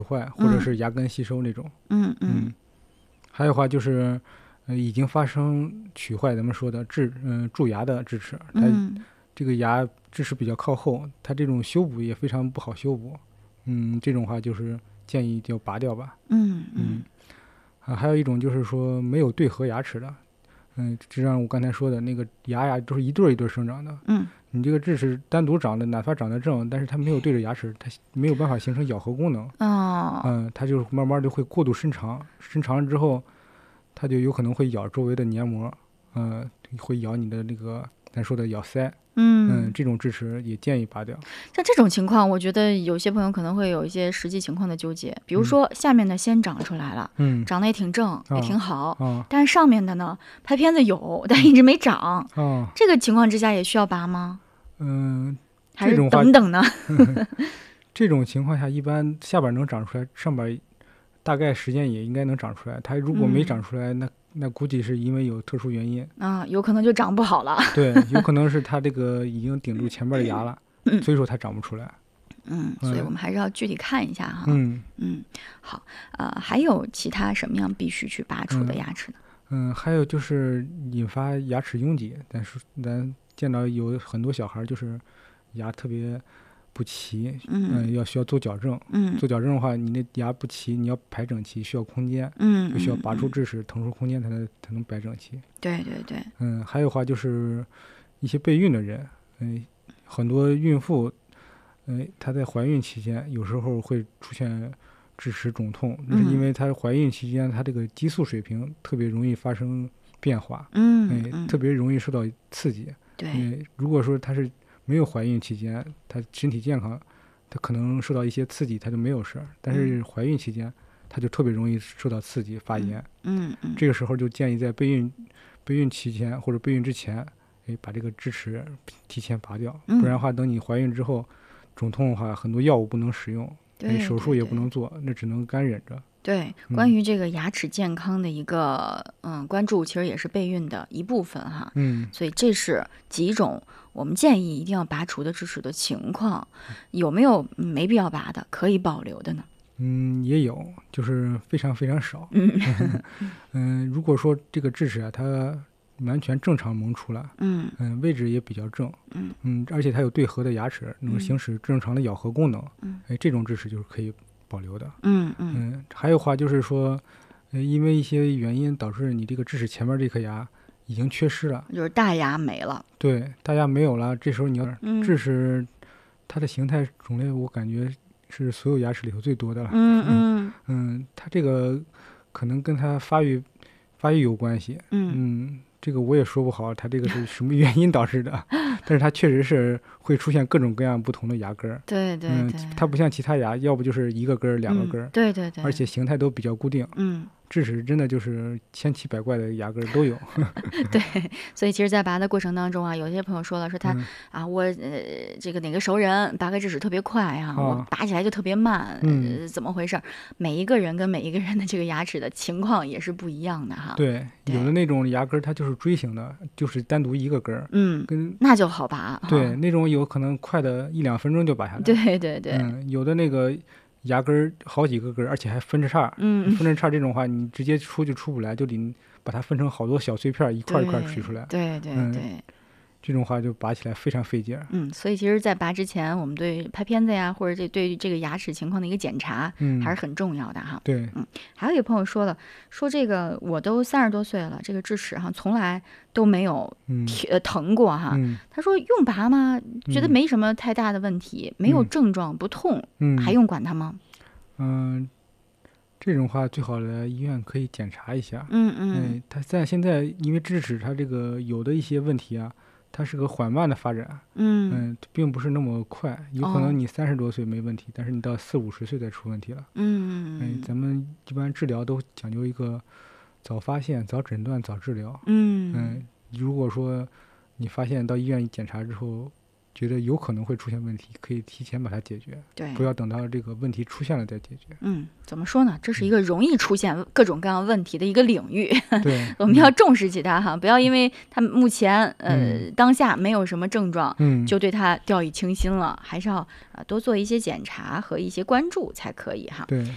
坏，或者是牙根吸收那种。还有话就是已经发生龋坏，咱们说的蛀牙的智齿，它这个牙智齿比较靠后，它这种修补也非常不好修补。这种话就是建议就拔掉吧。还有一种就是说没有对合牙齿的，就像我刚才说的那个牙都是一对一对生长的。你这个智齿单独长的，哪怕长得正，但是它没有对着牙齿，它没有办法形成咬合功能。它就慢慢就会过度伸长，伸长了之后，它就有可能会咬周围的黏膜，会咬你的那个咱说的咬腮。这种智齿也建议拔掉。 像这种情况，我觉得有些朋友可能会有一些实际情况的纠结，比如说下面的先长出来了，长得也挺正，也挺好，但是上面的呢，拍片子有，但一直没长。这个情况之下也需要拔吗？还是等等呢？ 这种情况下，一般下边能长出来，上边大概时间也应该能长出来。它如果没长出来，那估计是因为有特殊原因有可能就长不好了。 对，有可能是它这个已经顶住前边的牙了，所以说它长不出来。 所以我们还是要具体看一下哈。好，还有其他什么样必须去拔除的牙齿呢？ 还有就是引发牙齿拥挤，咱见到有很多小孩就是牙特别不齐，需要做矫正。做矫正的话，你那牙不齐，你要排整齐，需要空间，就需要拔出智齿，腾出空间才能摆整齐。 对。 还有话就是一些备孕的人，很多孕妇，她在怀孕期间有时候会出现智齿肿痛，那是因为她怀孕期间她这个激素水平特别容易发生变化，特别容易受到刺激。如果说她是没有怀孕期间，她身体健康，她可能受到一些刺激，她就没有事儿。但是怀孕期间，她就特别容易受到刺激发炎。这个时候就建议在备孕期间或者备孕之前，把这个智齿提前拔掉，不然的话，等你怀孕之后，肿痛的话，很多药物不能使用，手术也不能做，那只能干忍着。 对，关于这个牙齿健康的一个关注，其实也是备孕的一部分哈。所以这是几种我们建议一定要拔除的智齿的情况，有没有没必要拔的，可以保留的呢？ 也有，就是非常非常少。如果说这个智齿它完全正常萌出了，位置也比较正，而且它有对合的牙齿，能行使正常的咬合功能，这种智齿就是可以保留的。还有话就是说，因为一些原因导致你这个智齿前面这颗牙已经缺失了， 就是大牙没了。 对，大牙没有了，这时候你要智齿，它的形态种类我感觉是所有牙齿里头最多的了。它这个可能跟它发育有关系。这个我也说不好，它这个是什么原因导致的，但是它确实是会出现各种各样不同的牙根。 对。 它不像其他牙，要不就是一个根两个根。 对。 而且形态都比较固定。智齿真的就是千奇百怪的牙根都有。 对，所以其实在拔的过程当中啊，有些朋友说了，说他我这个哪个熟人拔个智齿特别快啊，我拔起来就特别慢，怎么回事？每一个人跟每一个人的这个牙齿的情况也是不一样的哈。 对，有的那种牙根它就是锥形的，就是单独一个根， 那就好拔。 对，那种有可能快的1-2分钟就拔下来。 对。 有的那个牙根好几个根，而且还分着叉。分着叉这种话，你直接出就出不来，就得把它分成好多小碎片，一块一块取出来。 对。 这种话就拔起来非常费劲。 所以其实在拔之前，我们对拍片子呀，或者对这个牙齿情况的一个检查，还是很重要的哈。 对。 还有一个朋友说这个我都30多岁了，这个智齿哈从来都没有疼过哈。他说用拔吗？觉得没什么太大的问题，没有症状，不痛，还用管它吗？ 这种话最好来医院可以检查一下。它现在因为智齿它这个有的一些问题啊，它是个缓慢的发展，并不是那么快，有可能你30多岁没问题，但是你到40-50岁再出问题了。咱们一般治疗都讲究一个早发现、早诊断、早治疗。如果说你发现到医院检查之后，觉得有可能会出现问题，可以提前把它解决， 对， 不要等到这个问题出现了再解决。 怎么说呢？这是一个容易出现各种各样问题的一个领域。 对， 我们要重视起它哈，不要因为它目前当下没有什么症状，就对它掉以轻心了，还是要多做一些检查和一些关注才可以哈。 对。